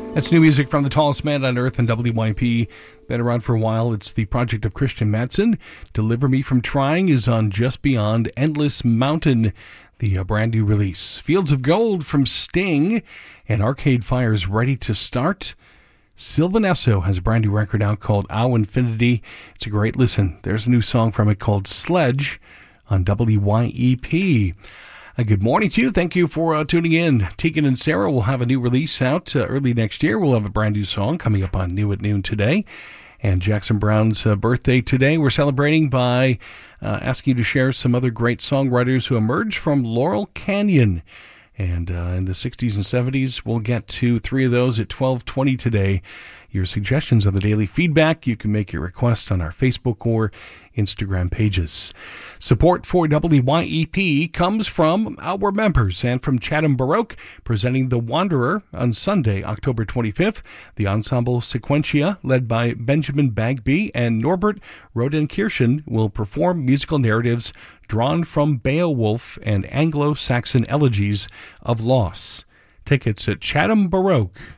That's new music from the tallest man on earth and WYP. Been around for a while. It's the project of Christian Madsen. Deliver Me From Trying is on Just Beyond Endless Mountain, the brand new release. Fields of Gold from Sting and Arcade Fire's Ready to Start. Sylvan Esso has a brand new record out called Ow Infinity. It's a great listen. There's a new song from it called Sledge on WYEP. Good morning to you. Thank you for tuning in. Tegan and Sarah will have a new release out early next year. We'll have a brand new song coming up on New at Noon today. And Jackson Browne's birthday today. We're celebrating by asking you to share some other great songwriters who emerged from Laurel Canyon. And in the 60s and 70s, we'll get to three of those at 12:20 today. Your suggestions on the daily feedback, you can make your request on our Facebook or Instagram pages. Support for WYEP comes from our members and from Chatham Baroque, presenting The Wanderer on Sunday, October 25th. The ensemble Sequentia, led by Benjamin Bagby and Norbert Rodenkirchen, will perform musical narratives drawn from Beowulf and Anglo-Saxon elegies of loss. Tickets at chathambaroque.com.